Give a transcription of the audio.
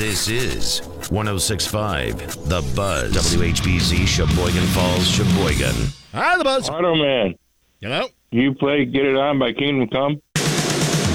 This is 106.5 The Buzz. WHBZ, Sheboygan Falls, Sheboygan. Hi, The Buzz. Auto Man. Hello? You play Get It On by Kingdom Come?